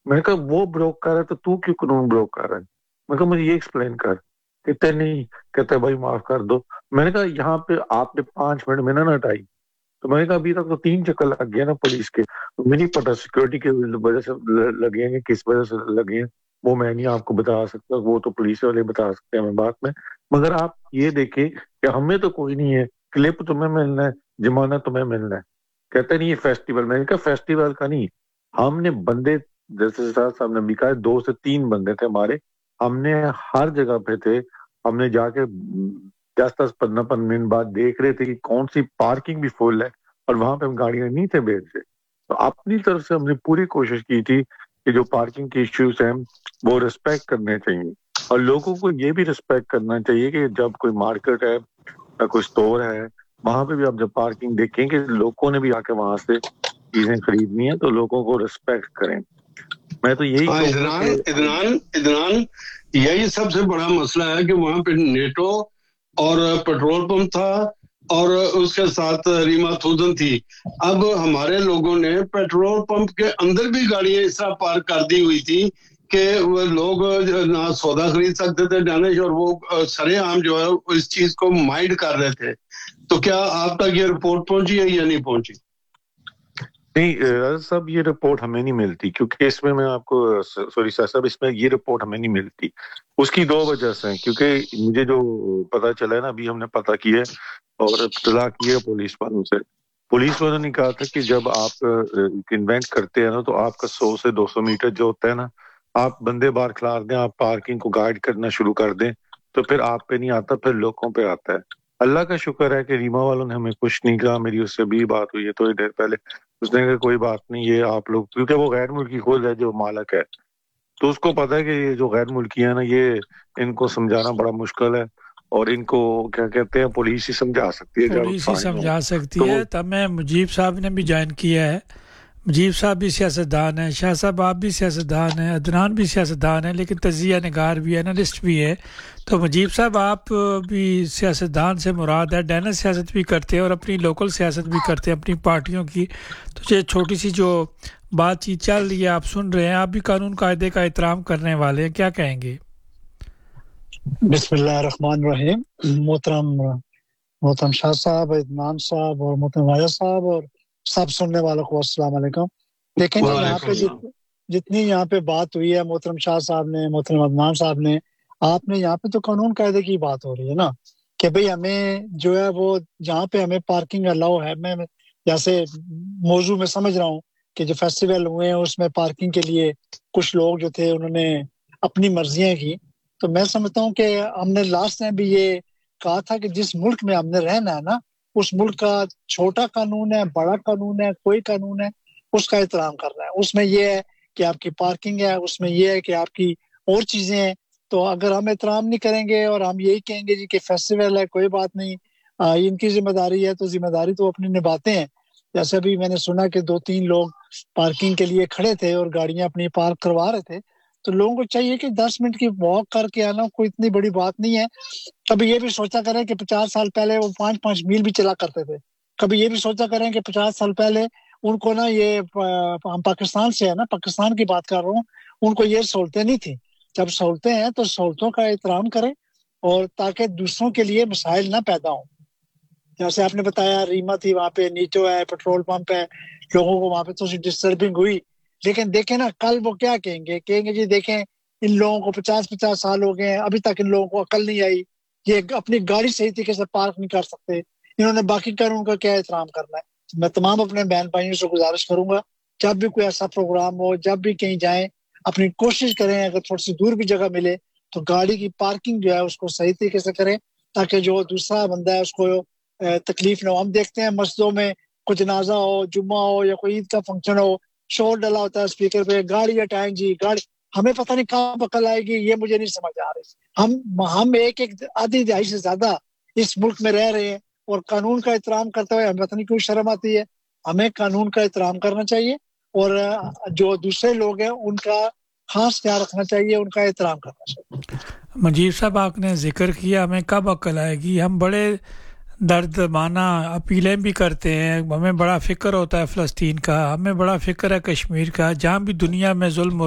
मैंने कहा वो ब्रोक कर रहा है तो तू क्यों कानून ब्रोक कर रहा है? मैं कहा मुझे ये एक्सप्लेन कर। कहते नहीं, कहते भाई माफ कर दो। मैंने कहा यहाँ पे आपने 5 मिनट में ना हटाई, तो मैंने कहा अभी तक तो 3 चक्कर लग गए ना पुलिस के, तो मुझे नहीं पता सिक्योरिटी की वजह से लगे हैं, किस वजह से लगे हैं, वो मैं नहीं आपको बता सकता, वो तो पुलिस वाले बता सकते हैं हमें बात में। मगर आप ये देखें कि हमें तो कोई नहीं है, क्लिप तुम्हें मिलना है, जुर्माना तुम्हें मिलना है। कहते नहीं ये फेस्टिवल, मैंने कहा फेस्टिवल का नहीं, हमने बंदे, जैसे साहब ने भी कहा 2 से 3 बंदे थे हमारे, हमने हर जगह पे थे, हमने जाके 10-15 मिनट बाद देख रहे थे कि कौन सी पार्किंग भी फुल है और वहां पे हम गाड़ियां नहीं थे भेज रहे। तो अपनी तरफ से हमने पूरी कोशिश की थी कि जो पार्किंग के इश्यूज हैं वो रिस्पेक्ट करने चाहिए, और लोगों को ये भी रिस्पेक्ट करना चाहिए कि जब कोई मार्केट है या कोई स्टोर है, वहां पे भी आप जब पार्किंग देखें कि लोगों ने भी आके वहां से चीजें खरीदनी है तो लोगों को रिस्पेक्ट करें। मैं तो यही इदनान यही सबसे बड़ा मसला है कि वहां पे नेटो और पेट्रोल पंप था और उसके साथ रीमा थूदन थी। अब हमारे लोगों ने पेट्रोल पंप के अंदर भी गाड़ियां इस तरह पार्क कर दी हुई थी कि वो लोग ना सौदा खरीद सकते थे दानिश, और वो सरेआम जो है इस चीज को माइंड कर रहे थे। तो क्या आप तक ये रिपोर्ट पहुंची है या नहीं पहुंची? नहीं सब ये रिपोर्ट हमें नहीं मिलती, क्योंकि इसमें मैं आपको सॉरी साहब, इसमें ये रिपोर्ट हमें नहीं मिलती। उसकी 2 वजह से हैं, क्योंकि मुझे जो पता चला है ना, अभी हमने पता किया और इत्तला की है पुलिस वालों से। पुलिस वालों ने कहा था कि जब आप इन्वेंट करते हैं ना, तो आपका 100 से 200 मीटर जो होता है ना, आप बंदे बाहर खिलार दें, आप पार्किंग को गाइड करना शुरू कर दें, तो फिर आप पे नहीं आता, फिर लोगों पे आता है। अल्लाह का शुक्र है कि रीमा वालों ने हमें कुछ नहीं कहा। मेरी उससे भी बात हुई है थोड़ी देर पहले, उसने कहा कोई बात नहीं, ये आप लोग, क्योंकि वो गैर मुल्की खुद है जो मालक है, तो उसको पता है कि ये जो गैर मुल्की है ना, ये इनको समझाना बड़ा मुश्किल है, और इनको क्या कहते हैं पुलिस ही समझा सकती है, पुलिस ही समझा सकती है। तब मैं मुजीब साहब ने भी ज्वाइन किया है, मुजीब साहब भी सियासतदान है, शाह साहब आप भी सियासतदान हैं, अदनान भी सियासतदान है, लेकिन तजिया निगार भी है, एनालिस्ट भी है। तो मुजीब साहब आप भी सियासतदान से मुराद है, डैनस सियासत भी करते हैं और अपनी लोकल सियासत भी करते हैं अपनी पार्टियों की। तो ये छोटी सी जो बातचीत चल रही है आप सुन रहे हैं, आप भी कानून कायदे का एहतराम करने वाले हैं, क्या कहेंगे? बिस्मिल्लाहिर्रहमानिर्रहीम। मोहतरम शाह साहब, इदनान साहब और मोहतरम वाया साहब और सब सुनने वालों को अस्सलाम वालेकुम। लेकिन यहाँ पे जितनी यहाँ पे बात हुई है मोहतरम शाह साहब ने, मोहतरम अदनान साहब ने, आपने यहाँ पे तो कानून कायदे की बात हो रही है ना, कि भाई हमें जो है वो जहाँ पे हमें पार्किंग अलाउ है, मैं जैसे मौजू में समझ रहा हूँ कि जो फेस्टिवल हुए हैं उसमें पार्किंग के लिए कुछ लोग जो थे उन्होंने अपनी मर्जियां की। तो मैं समझता हूँ कि हमने लास्ट टाइम भी ये कहा था कि जिस मुल्क में हमने रहना है ना, उस मुल्क का छोटा कानून है, बड़ा कानून है, कोई कानून है, उसका एहतराम करना है। उसमें ये है कि आपकी पार्किंग है, उसमें ये है कि आपकी और चीजें हैं। तो अगर हम एहतराम नहीं करेंगे और हम यही कहेंगे जी कि फेस्टिवल है, कोई बात नहीं, इनकी जिम्मेदारी है, तो जिम्मेदारी तो अपनी निभाते हैं। जैसे अभी मैंने सुना कि 2-3 लोग पार्किंग के लिए खड़े थे और गाड़ियां अपनी पार्क करवा रहे थे। तो लोगों को चाहिए कि 10 मिनट की वॉक करके आना कोई इतनी बड़ी बात नहीं है। कभी ये भी सोचा करें कि 50 साल पहले वो 5-5 मील भी चला करते थे। कभी ये भी सोचा करें कि 50 साल पहले उनको ना, ये हम पाकिस्तान से है ना, पाकिस्तान की बात कर रहा हूँ, उनको ये सहूलतें नहीं थी। जब सहूलतें हैं तो सहूलतों का एहतराम करें, और ताकि दूसरों के लिए मसाइल ना पैदा हो। जैसे आपने बताया रीमा थी, वहाँ पे नीटो है, पेट्रोल पंप है, लोगों को वहाँ पे तो डिस्टर्बिंग हुई। लेकिन देखें ना, कल वो क्या कहेंगे जी देखें इन लोगों को 50-50 साल हो गए हैं, अभी तक इन लोगों को अकल नहीं आई, ये अपनी गाड़ी सही तरीके से पार्क नहीं कर सकते, इन्होंने बाकी कानून का क्या एहतराम करना है। मैं तमाम अपने बहन भाइयों से गुजारिश करूंगा, जब भी कोई ऐसा प्रोग्राम हो, जब भी कहीं जाएं, अपनी कोशिश करें अगर थोड़ी सी दूर भी जगह मिले तो गाड़ी की पार्किंग जो है उसको सही तरीके से करें, ताकि जो दूसरा बंदा है उसको तकलीफ न हो। हम देखते हैं मस्जिदों में कोई जनाजा हो, जुम्मा हो या कोई ईद का फंक्शन हो, शोर डला होता है स्पीकर पे, गाड़ी हटाएं जी गाड़ी, हमें पता नहीं कहाँ अकल आएगी, ये मुझे नहीं समझ आ रही। हम एक आधी दहाई से ज्यादा इस मुल्क में रह रहे हैं और कानून का एहतराम करते हुए हमें पता नहीं क्यों शर्म आती है। हमें कानून का एहतराम करना चाहिए और जो दूसरे लोग हैं उनका खास ख्याल रखना चाहिए, उनका एहतराम करना चाहिए। मुजीब साहब आपने जिक्र किया हमें कब अकल आएगी, हम बड़े दर्दमाना अपीलें भी करते हैं, हमें बड़ा फ़िक्र होता है फ़लस्तीन का, हमें बड़ा फ़िक्र है कश्मीर का, जहाँ भी दुनिया में जुल्म